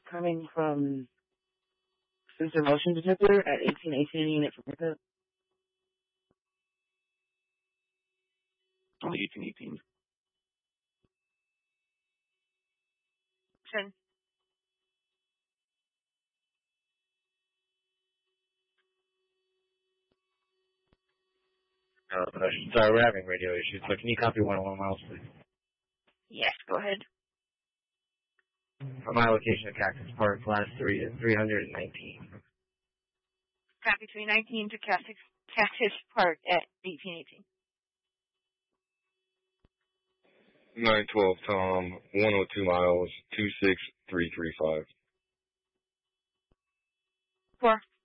coming from sensor motion detector at 1818 unit for pickup. Oh, 1818. 10. Sorry, we're having radio issues, so can you copy 101 miles, please? Yes, go ahead. My location at Cactus Park, class 3 is 319. Copy 319 to Cactus Park at 1818. 912 Tom, 102 miles, 26335. 4.